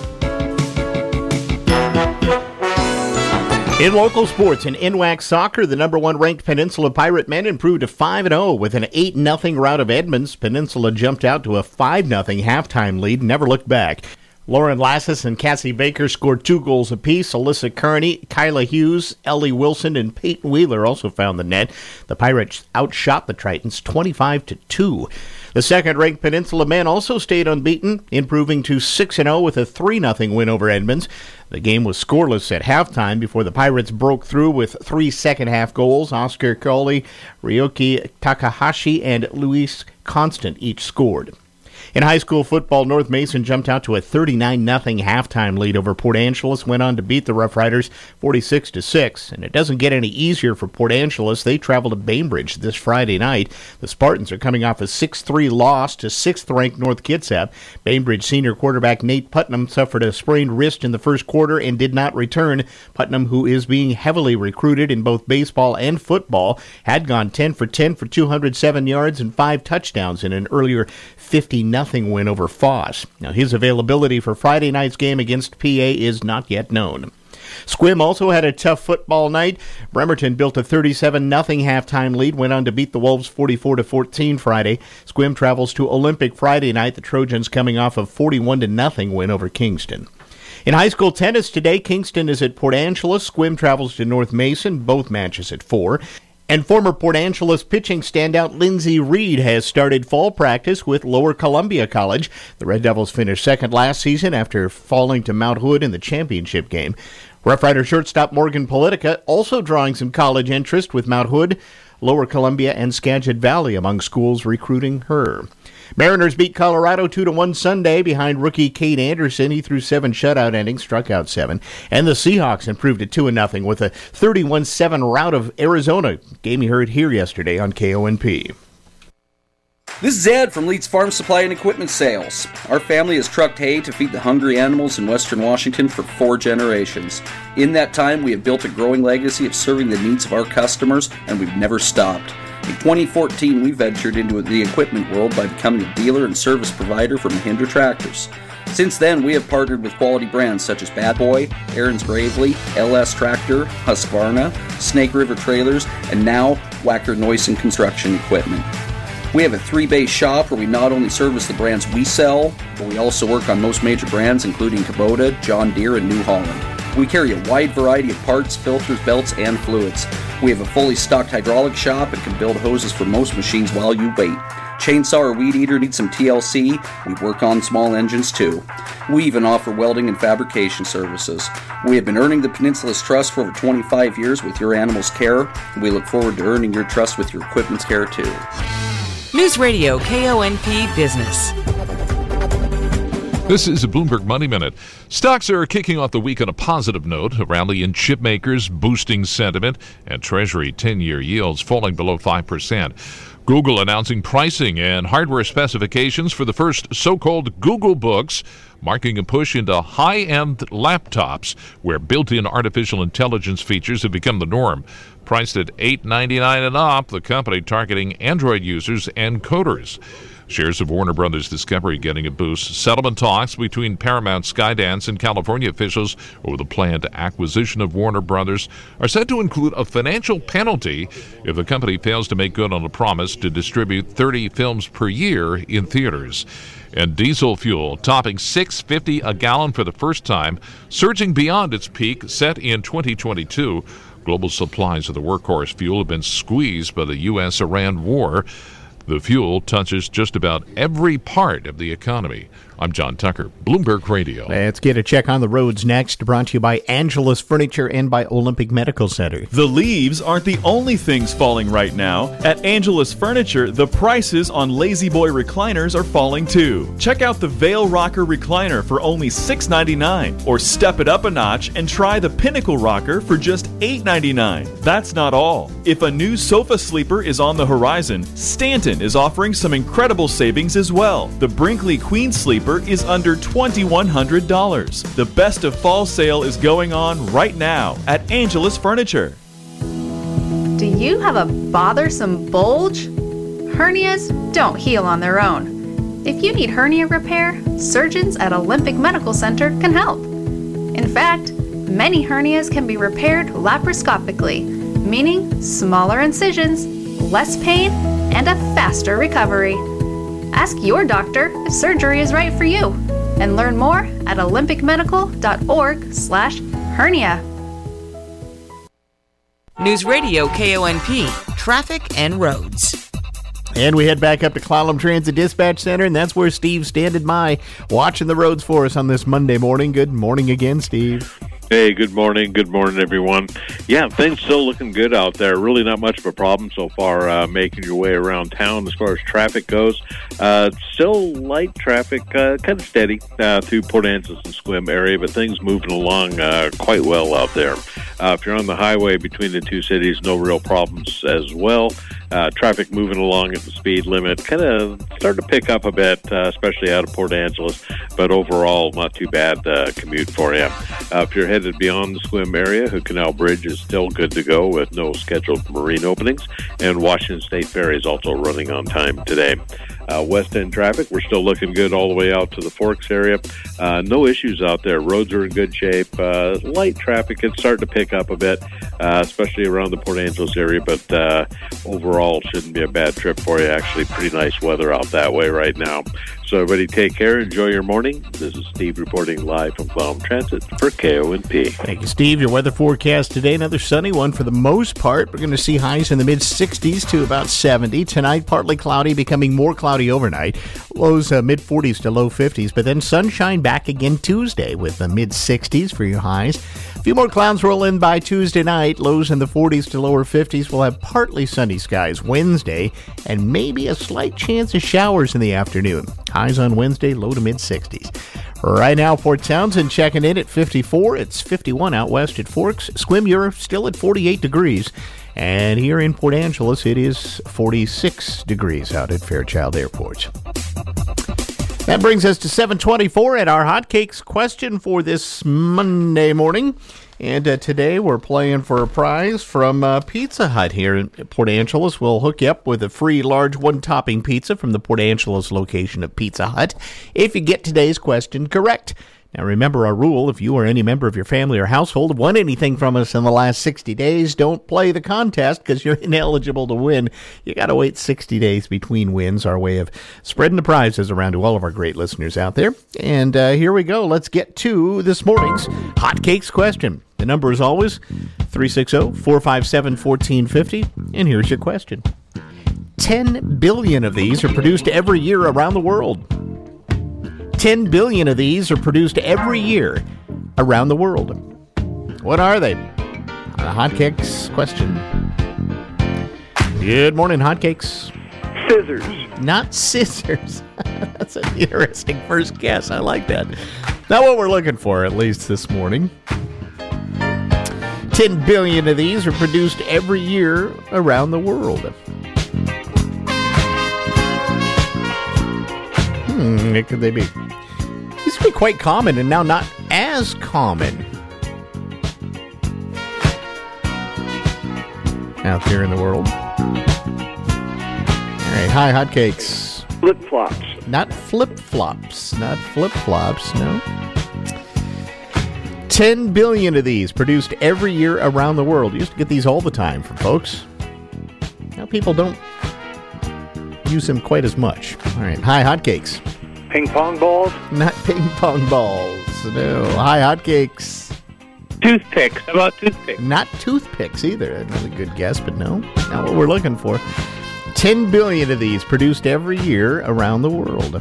In local sports, in N W A C soccer, the number one ranked Peninsula Pirate men improved to five and oh with an eight nothing rout of Edmonds. Peninsula jumped out to a five nothing halftime lead and never looked back. Lauren Lassis and Cassie Baker scored two goals apiece. Alyssa Kearney, Kyla Hughes, Ellie Wilson, and Peyton Wheeler also found the net. The Pirates outshot the Tritons twenty-five to two. The second-ranked Peninsula men also stayed unbeaten, improving to six and oh with a three nothing win over Edmonds. The game was scoreless at halftime before the Pirates broke through with three second-half goals. Oscar Coley, Ryoki Takahashi, and Luis Constant each scored. In high school football, North Mason jumped out to a thirty-nine nothing halftime lead over Port Angeles, went on to beat the Rough Riders forty-six to six. And it doesn't get any easier for Port Angeles. They travel to Bainbridge this Friday night. The Spartans are coming off a six three loss to sixth-ranked North Kitsap. Bainbridge senior quarterback Nate Putnam suffered a sprained wrist in the first quarter and did not return. Putnam, who is being heavily recruited in both baseball and football, had gone ten for ten for two hundred seven yards and five touchdowns in an earlier fifty nothing win over Foss. Now, his availability for Friday night's game against P A is not yet known. Squim also had a tough football night. Bremerton built a thirty-seven nothing halftime lead, went on to beat the Wolves forty-four to fourteen Friday. Squim travels to Olympic Friday night, the Trojans coming off a forty-one to nothing win over Kingston. In high school tennis today, Kingston is at Port Angeles. Squim travels to North Mason, both matches at four. And former Port Angeles pitching standout Lindsey Reed has started fall practice with Lower Columbia College. The Red Devils finished second last season after falling to Mount Hood in the championship game. Rough Rider shortstop Morgan Politica also drawing some college interest with Mount Hood, Lower Columbia, and Skagit Valley among schools recruiting her. Mariners beat Colorado two to one Sunday behind rookie Cade Anderson. He threw seven shutout innings, struck out seven. And the Seahawks improved to two to nothing with a thirty-one seven rout of Arizona. Game you heard here yesterday on K O N P. This is Ed from Leeds Farm Supply and Equipment Sales. Our family has trucked hay to feed the hungry animals in Western Washington for four generations. In that time, we have built a growing legacy of serving the needs of our customers, and we've never stopped. In twenty fourteen, we ventured into the equipment world by becoming a dealer and service provider for Mahindra Tractors. Since then, we have partnered with quality brands such as Bad Boy, Aaron's Gravely, L S Tractor, Husqvarna, Snake River Trailers, and now Wacker Neuson Construction Equipment. We have a three-bay shop where we not only service the brands we sell, but we also work on most major brands including Kubota, John Deere, and New Holland. We carry a wide variety of parts, filters, belts, and fluids. We have a fully stocked hydraulic shop and can build hoses for most machines while you wait. Chainsaw or weed eater needs some T L C, we work on small engines too. We even offer welding and fabrication services. We have been earning the Peninsula's trust for over twenty-five years with your animal's care. We look forward to earning your trust with your equipment's care too. News Radio K O N P Business. This is a Bloomberg Money Minute. Stocks are kicking off the week on a positive note. A rally in chip makers boosting sentiment, and Treasury ten-year yields falling below five percent. Google announcing pricing and hardware specifications for the first so-called Google Books, marking a push into high-end laptops where built-in artificial intelligence features have become the norm. Priced at eight ninety-nine and up, the company targeting Android users and coders. Shares of Warner Brothers Discovery getting a boost. Settlement talks between Paramount, Skydance, and California officials over the planned acquisition of Warner Brothers are said to include a financial penalty if the company fails to make good on a promise to distribute thirty films per year in theaters. And diesel fuel topping six dollars and fifty cents a gallon for the first time, surging beyond its peak set in twenty twenty-two. Global supplies of the workhorse fuel have been squeezed by the U S Iran war. The fuel touches just about every part of the economy. I'm John Tucker, Bloomberg Radio. Let's get a check on the roads next, brought to you by Angelus Furniture and by Olympic Medical Center. The leaves aren't the only things falling right now. At Angelus Furniture, the prices on Lazy Boy recliners are falling too. Check out the Veil Rocker recliner for only six dollars and ninety-nine cents, or step it up a notch and try the Pinnacle Rocker for just eight dollars and ninety-nine cents. That's not all. If a new sofa sleeper is on the horizon, Stanton is offering some incredible savings as well. The Brinkley Queen Sleeper is under two thousand one hundred dollars. The best of fall sale is going on right now at Angelus Furniture. Do you have a bothersome bulge? Hernias don't heal on their own. If you need hernia repair, surgeons at Olympic Medical Center can help. In fact, many hernias can be repaired laparoscopically, meaning smaller incisions, less pain, and a faster recovery. Ask your doctor if surgery is right for you, and learn more at olympic medical dot org slash hernia. News Radio K O N P, traffic and roads. And we head back up to Clallam Transit Dispatch Center, and that's where Steve's standing by, watching the roads for us on this Monday morning. Good morning again, Steve. Hey, good morning. Good morning, everyone. Yeah, things still looking good out there. Really not much of a problem so far uh, making your way around town as far as traffic goes. Uh, still light traffic, uh, kind of steady uh, through Port Angeles and Sequim area, but things moving along uh, quite well out there. Uh, if you're on the highway between the two cities, no real problems as well. Uh, traffic moving along at the speed limit, kind of starting to pick up a bit, uh, especially out of Port Angeles, but overall not too bad uh, commute for you. Uh, if you're headed beyond the Sequim area, Hood Canal Bridge is still good to go with no scheduled marine openings, and Washington State Ferry is also running on time today. Uh, West End traffic, we're still looking good all the way out to the Forks area. Uh, no issues out there. Roads are in good shape. Uh, light traffic, it's starting to pick up a bit, uh, especially around the Port Angeles area, but uh, overall shouldn't be a bad trip for you. Actually, pretty nice weather out that way right now. So everybody take care. Enjoy your morning. This is Steve reporting live from Clallam Transit for K O N P. Thank you, Steve. Your weather forecast today, another sunny one for the most part. We're going to see highs in the mid sixties to about seventy. Tonight, partly cloudy, becoming more cloudy overnight. Lows uh, mid forties to low fifties, but then sunshine back again Tuesday with the mid sixties for your highs. A few more clouds roll in by Tuesday night. Lows in the forties to lower fifties. We'll have partly sunny skies Wednesday and maybe a slight chance of showers in the afternoon. Highs on Wednesday, low to mid sixties. Right now, Port Townsend checking in at fifty-four. It's fifty-one out west at Forks. Sequim, you're still at forty-eight degrees. And here in Port Angeles, it is forty-six degrees out at Fairchild Airport. That brings us to seven twenty-four at our hotcakes question for this Monday morning. And uh, today we're playing for a prize from uh, Pizza Hut here in Port Angeles. We'll hook you up with a free large one-topping pizza from the Port Angeles location of Pizza Hut if you get today's question correct. Now, remember our rule. If you or any member of your family or household have won anything from us in the last sixty days, don't play the contest because you're ineligible to win. You got to wait sixty days between wins, our way of spreading the prizes around to all of our great listeners out there. And uh, here we go. Let's get to this morning's Hotcakes question. The number is always three six zero, four five seven, one four five zero. And here's your question. ten billion of these are produced every year around the world. ten billion of these are produced every year around the world. What are they? A Hotcakes question. Good morning, Hotcakes. Scissors. Not scissors. That's an interesting first guess. I like that. Not what we're looking for, at least this morning. ten billion of these are produced every year around the world. Hmm, what could they be? These would be quite common and now not as common out there in the world. All right, hi, Hotcakes. Flip-flops. Not flip-flops. Not flip-flops, no. ten billion of these produced every year around the world. You used to get these all the time from folks. Now people don't use them quite as much. All right. Hi, hotcakes. Ping pong balls? Not ping pong balls. No. Hi, hotcakes. Toothpicks. How about toothpicks? Not toothpicks either. Another good guess, but no. Not what we're looking for. ten billion of these produced every year around the world.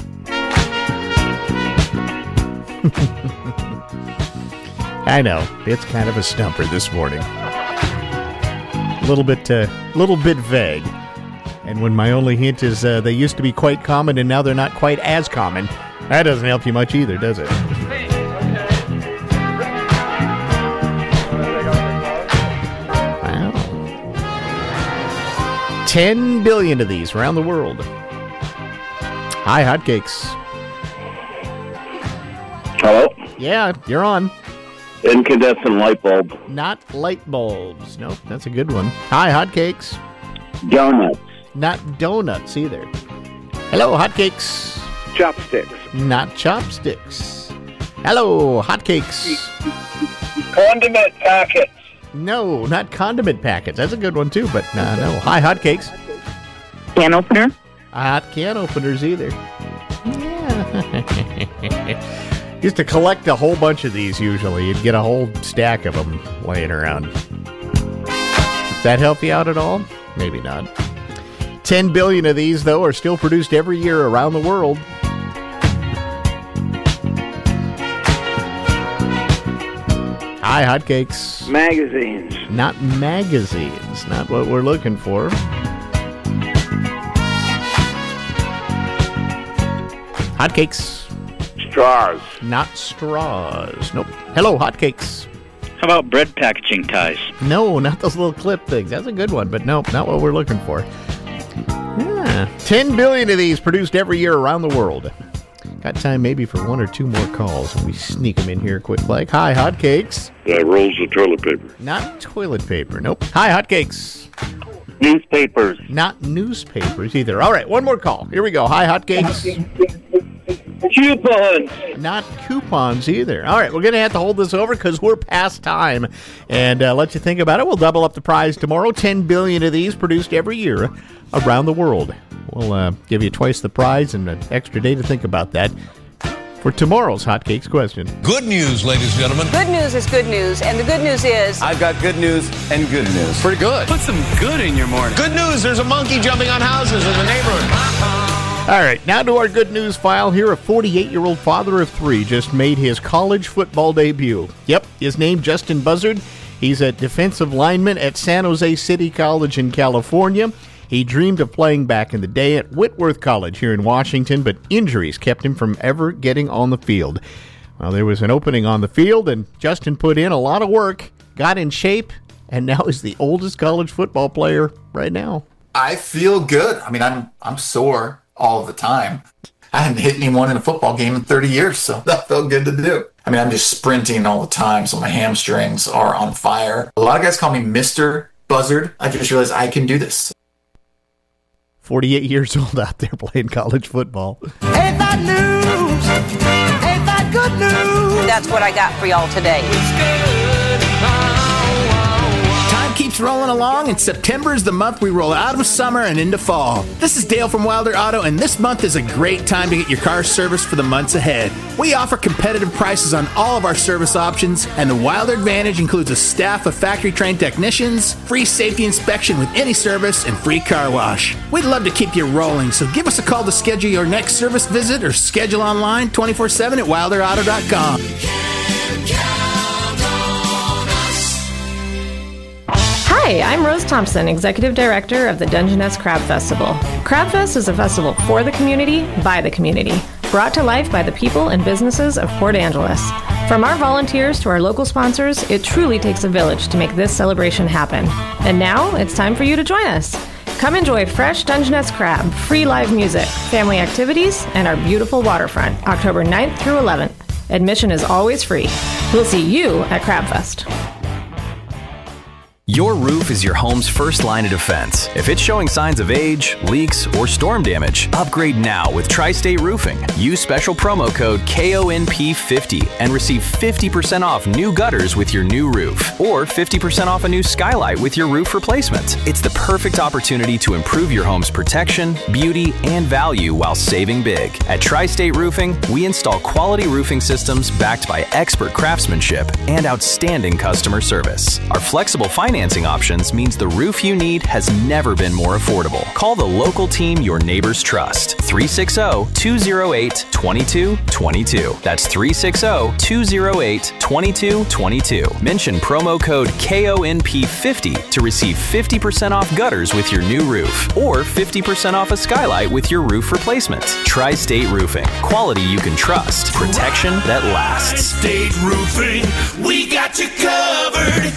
I know. It's kind of a stumper this morning. A little bit, uh, little bit vague. And when my only hint is uh, they used to be quite common and now they're not quite as common, that doesn't help you much either, does it? Wow. ten billion of these around the world. Hi, hotcakes. Hello? Yeah, you're on. Incandescent light bulb. Not light bulbs. Nope, that's a good one. Hi, hotcakes. Donuts. Not donuts either. Hello, hotcakes. Chopsticks. Not chopsticks. Hello, hotcakes. Condiment packets. No, not condiment packets. That's a good one too, but uh, no. Hi, hotcakes. Can opener. Not can openers either. Yeah. Used to collect a whole bunch of these usually. You'd get a whole stack of them laying around. Does that help you out at all? Maybe not. ten billion of these, though, are still produced every year around the world. Hi, hotcakes. Magazines. Not magazines. Not what we're looking for. Hotcakes. Straws. Not straws. Nope. Hello, hotcakes. How about bread packaging ties? No, not those little clip things. That's a good one, but nope, not what we're looking for. Yeah. ten billion of these produced every year around the world. Got time maybe for one or two more calls, and we sneak them in here quick like. Hi, hotcakes. Uh, rolls of toilet paper. Not toilet paper. Nope. Hi, hotcakes. Newspapers. Not newspapers either. All right, one more call. Here we go. Hi, hotcakes. Coupons. Not coupons either. All right, we're going to have to hold this over because we're past time. And uh, let you think about it. We'll double up the prize tomorrow. ten billion of these produced every year around the world. We'll uh, give you twice the prize and an extra day to think about that for tomorrow's Hotcakes question. Good news, ladies and gentlemen. Good news is good news, and the good news is... I've got good news and good news. Pretty good. Put some good in your morning. Good news, there's a monkey jumping on houses in the neighborhood. All right, now to our good news file. Here, a forty-eight-year-old father of three just made his college football debut. Yep, his name, Justin Buzzard. He's a defensive lineman at San Jose City College in California. He dreamed of playing back in the day at Whitworth College here in Washington, but injuries kept him from ever getting on the field. Well, there was an opening on the field, and Justin put in a lot of work, got in shape, and now is the oldest college football player right now. I feel good. I mean, I'm I'm sore all the time. I hadn't hit anyone in a football game in thirty years, so that felt good to do. I mean, I'm just sprinting all the time, so my hamstrings are on fire. A lot of guys call me Mister Buzzard. I just realized I can do this. forty-eight years old out there playing college football. Ain't that news? Ain't that good news? That's what I got for y'all today. Time keeps rolling along, and September is the month we roll out of summer and into fall. This is Dale from Wilder Auto, and this month is a great time to get your car serviced for the months ahead. We offer competitive prices on all of our service options, and the Wilder Advantage includes a staff of factory-trained technicians, free safety inspection with any service, and free car wash. We'd love to keep you rolling, so give us a call to schedule your next service visit or schedule online twenty-four seven at wilder auto dot com. Hi, I'm Rose Thompson, Executive Director of the Dungeness Crab Festival. Crab Fest is a festival for the community, by the community, brought to life by the people and businesses of Port Angeles. From our volunteers to our local sponsors, it truly takes a village to make this celebration happen. And now, it's time for you to join us. Come enjoy fresh Dungeness crab, free live music, family activities, and our beautiful waterfront, October ninth through eleventh. Admission is always free. We'll see you at Crab Fest. Your roof is your home's first line of defense. If it's showing signs of age, leaks, or storm damage, upgrade now with Tri-State Roofing. Use special promo code K O N P fifty and receive fifty percent off new gutters with your new roof, or fifty percent off a new skylight with your roof replacement. It's the perfect opportunity to improve your home's protection, beauty, and value while saving big. At Tri-State Roofing, we install quality roofing systems backed by expert craftsmanship and outstanding customer service. Our flexible financing Financing options means the roof you need has never been more affordable. Call the local team your neighbors trust. three six zero, two zero eight, two two two two. That's three six zero, two zero eight, two two two two. Mention promo code K O N P fifty to receive fifty percent off gutters with your new roof, or fifty percent off a skylight with your roof replacement. Tri-State Roofing. Quality you can trust. Protection that lasts. Tri-State Roofing. We got you covered.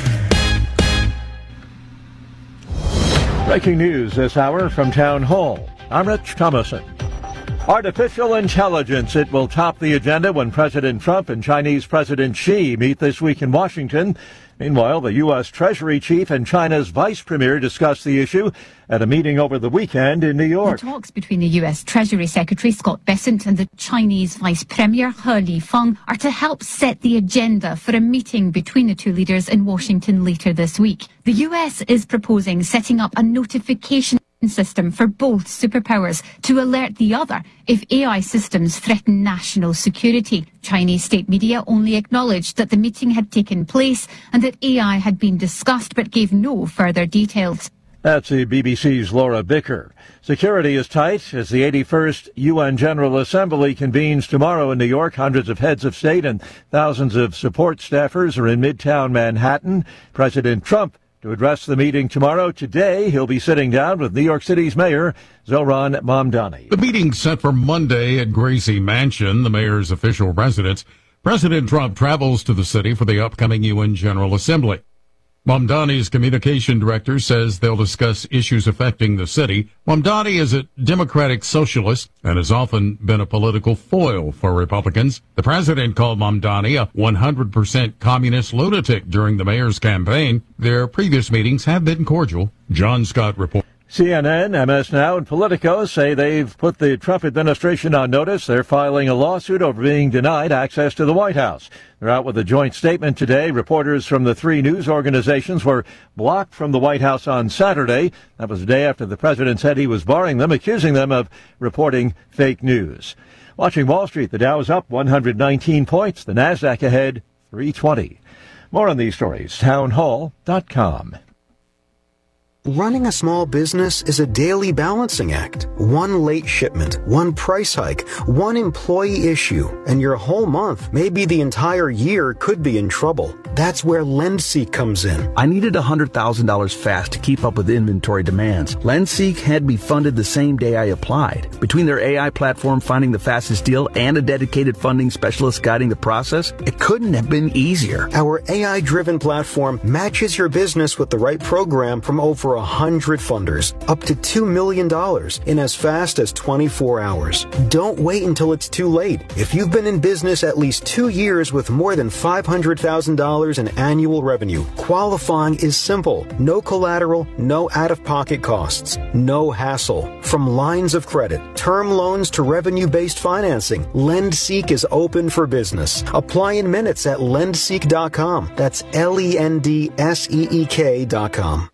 Breaking news this hour from Town Hall. I'm Rich Thomason. Artificial intelligence. It will top the agenda when President Trump and Chinese President Xi meet this week in Washington. Meanwhile, the U S. Treasury Chief and China's Vice Premier discussed the issue at a meeting over the weekend in New York. The talks between the U S. Treasury Secretary Scott Bessent and the Chinese Vice Premier He Lifeng are to help set the agenda for a meeting between the two leaders in Washington later this week. The U S is proposing setting up a notification system for both superpowers to alert the other if A I systems threaten national security. Chinese state media only acknowledged that the meeting had taken place and that A I had been discussed, but gave no further details. That's the B B C's Laura Bicker. Security is tight as the eighty-first U N General Assembly convenes tomorrow in New York. Hundreds of heads of state and thousands of support staffers are in Midtown Manhattan. President Trump to address the meeting tomorrow. Today, he'll be sitting down with New York City's Mayor Zohran Mamdani. The meeting's set for Monday at Gracie Mansion, the mayor's official residence. President Trump travels to the city for the upcoming U N General Assembly. Mamdani's communication director says they'll discuss issues affecting the city. Mamdani is a Democratic socialist and has often been a political foil for Republicans. The president called Mamdani a one hundred percent communist lunatic during the mayor's campaign. Their previous meetings have been cordial. John Scott reports. C N N, M S Now, and Politico say they've put the Trump administration on notice. They're filing a lawsuit over being denied access to the White House. They're out with a joint statement today. Reporters from the three news organizations were blocked from the White House on Saturday. That was the day after the president said he was barring them, accusing them of reporting fake news. Watching Wall Street, the Dow is up one hundred nineteen points. The Nasdaq ahead three twenty. More on these stories, town hall dot com. Running a small business is a daily balancing act. One late shipment, one price hike, one employee issue, and your whole month, maybe the entire year, could be in trouble. That's where LendSeek comes in. I needed one hundred thousand dollars fast to keep up with inventory demands. LendSeek had me funded the same day I applied. Between their A I platform finding the fastest deal and a dedicated funding specialist guiding the process, it couldn't have been easier. Our A I-driven platform matches your business with the right program from over one hundred funders, up to two million dollars in as fast as twenty-four hours. Don't wait until it's too late. If you've been in business at least two years with more than five hundred thousand dollars in annual revenue, qualifying is simple. No collateral, no out-of-pocket costs, no hassle. From lines of credit, term loans to revenue-based financing, LendSeek is open for business. Apply in minutes at lendseek dot com. That's L E N D S E E K dot com.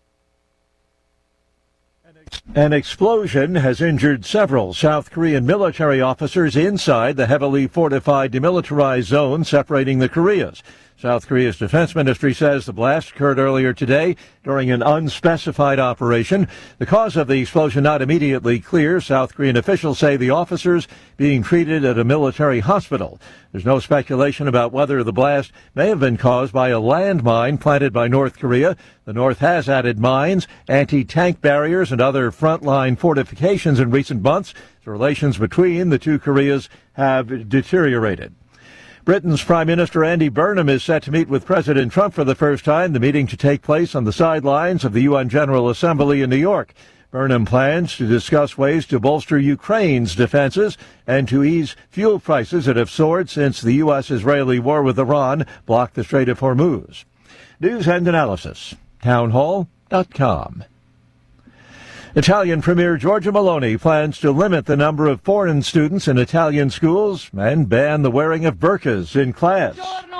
An explosion has injured several South Korean military officers inside the heavily fortified demilitarized zone separating the Koreas. South Korea's defense ministry says the blast occurred earlier today during an unspecified operation. The cause of the explosion not immediately clear. South Korean officials say the officers being treated at a military hospital. There's no speculation about whether the blast may have been caused by a landmine planted by North Korea. The North has added mines, anti-tank barriers, and other frontline fortifications in recent months. The relations between the two Koreas have deteriorated. Britain's Prime Minister Andy Burnham is set to meet with President Trump for the first time, the meeting to take place on the sidelines of the U N General Assembly in New York. Burnham plans to discuss ways to bolster Ukraine's defenses and to ease fuel prices that have soared since the U S-Israeli war with Iran blocked the Strait of Hormuz. News and analysis. town hall dot com. Italian Premier Giorgia Meloni plans to limit the number of foreign students in Italian schools and ban the wearing of burqas in class.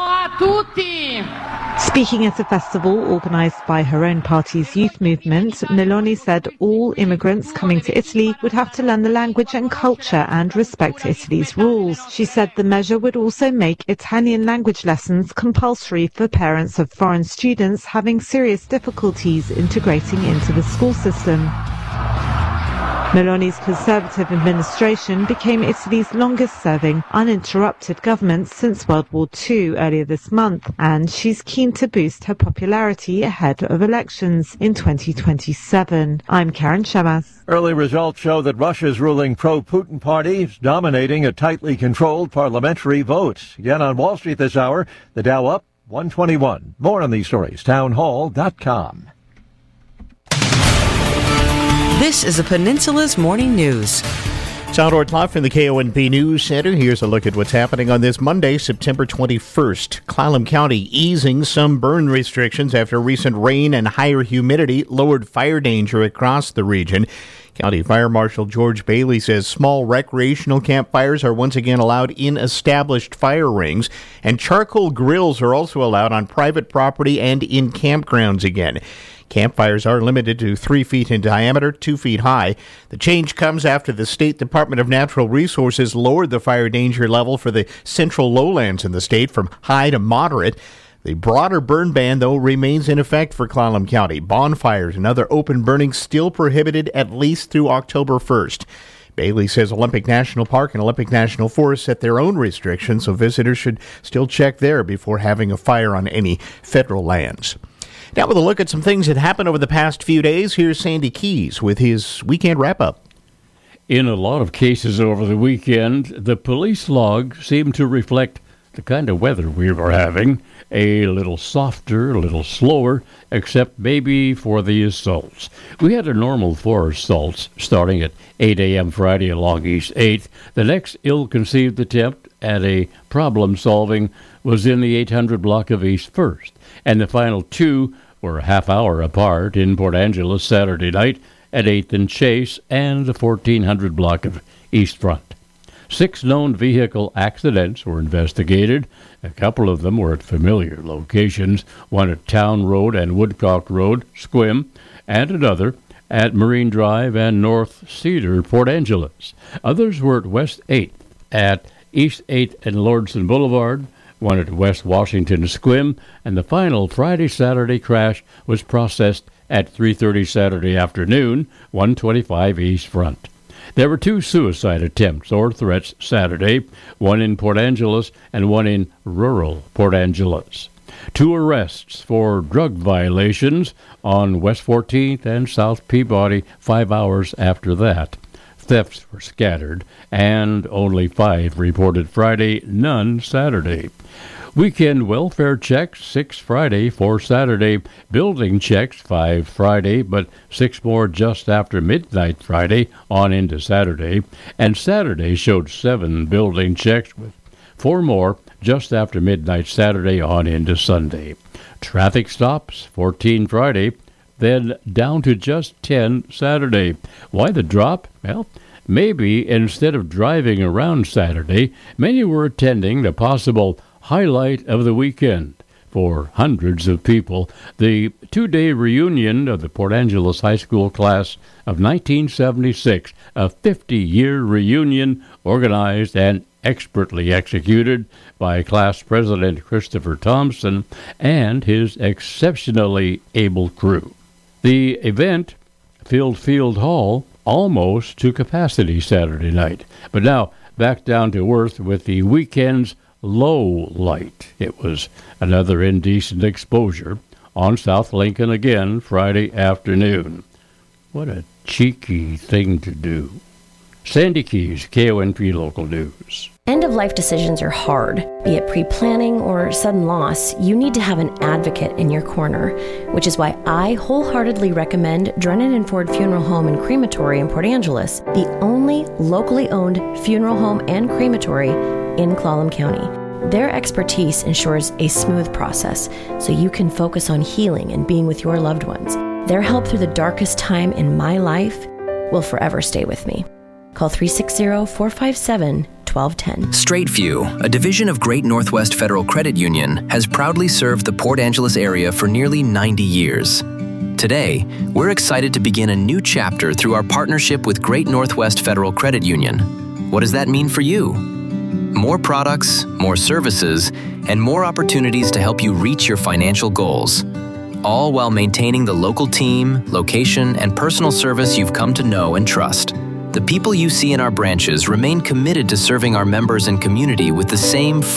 Speaking at a festival organised by her own party's youth movement, Meloni said all immigrants coming to Italy would have to learn the language and culture and respect Italy's rules. She said the measure would also make Italian language lessons compulsory for parents of foreign students having serious difficulties integrating into the school system. Meloni's Conservative administration became Italy's longest-serving, uninterrupted government since World War Two earlier this month, and she's keen to boost her popularity ahead of elections in twenty twenty-seven. I'm Karen Shamas. Early results show that Russia's ruling pro-Putin party is dominating a tightly controlled parliamentary vote. Again on Wall Street this hour, the Dow up one twenty-one. More on these stories, town hall dot com. This is the Peninsula's Morning News. Soundor live from the K O N P News Center. Here's a look at what's happening on this Monday, September twenty-first. Clallam County easing some burn restrictions after recent rain and higher humidity lowered fire danger across the region. County Fire Marshal George Bailey says small recreational campfires are once again allowed in established fire rings, and charcoal grills are also allowed on private property and in campgrounds again. Campfires are limited to three feet in diameter, two feet high. The change comes after the State Department of Natural Resources lowered the fire danger level for the central lowlands in the state from high to moderate. The broader burn ban, though, remains in effect for Clallam County. Bonfires and other open burning still prohibited at least through October first. Bailey says Olympic National Park and Olympic National Forest set their own restrictions, so visitors should still check there before having a fire on any federal lands. Now with a look at some things that happened over the past few days, here's Sandy Keys with his weekend wrap-up. In a lot of cases over the weekend, the police log seemed to reflect the kind of weather we were having. A little softer, a little slower, except maybe for the assaults. We had a normal four assaults starting at eight a.m. Friday along East eighth. The next ill-conceived attempt at a problem-solving was in the eight hundred block of East first. And the final two were a half hour apart in Port Angeles Saturday night at eighth and Chase and the fourteen hundred block of East Front. Six known vehicle accidents were investigated. A couple of them were at familiar locations, one at Town Road and Woodcock Road, Sequim, and another at Marine Drive and North Cedar, Port Angeles. Others were at West eighth, at East eighth and Lordson Boulevard, one at West Washington Sequim, and the final Friday-Saturday crash was processed at three thirty Saturday afternoon, one twenty-five East Front. There were two suicide attempts or threats Saturday, one in Port Angeles and one in rural Port Angeles. Two arrests for drug violations on West fourteenth and South Peabody five hours after that. Thefts were scattered, and only five reported Friday, none Saturday. Weekend welfare checks, six Friday, four Saturday. Building checks, five Friday, but six more just after midnight Friday on into Saturday. And Saturday showed seven building checks with four more just after midnight Saturday on into Sunday. Traffic stops, fourteen Friday, then down to just ten Saturday. Why the drop? Well, maybe instead of driving around Saturday, many were attending the possible highlight of the weekend for hundreds of people, the two-day reunion of the Port Angeles High School class of nineteen seventy-six, a fifty-year reunion organized and expertly executed by class president Christopher Thompson and his exceptionally able crew. The event filled Field Hall almost to capacity Saturday night, but now back down to earth with the weekend's low light. It was another indecent exposure on South Lincoln again Friday afternoon. What a cheeky thing to do. Sandy Keys, K O N P Local News. End-of-life decisions are hard. Be it pre-planning or sudden loss, you need to have an advocate in your corner, which is why I wholeheartedly recommend Drennan and Ford Funeral Home and Crematory in Port Angeles, the only locally owned funeral home and crematory in Clallam County. Their expertise ensures a smooth process so you can focus on healing and being with your loved ones. Their help through the darkest time in my life will forever stay with me. Call three six zero, four five seven, one two one zero. StraightView, a division of Great Northwest Federal Credit Union, has proudly served the Port Angeles area for nearly ninety years. Today, we're excited to begin a new chapter through our partnership with Great Northwest Federal Credit Union. What does that mean for you? More products, more services, and more opportunities to help you reach your financial goals, all while maintaining the local team, location, and personal service you've come to know and trust. The people you see in our branches remain committed to serving our members and community with the same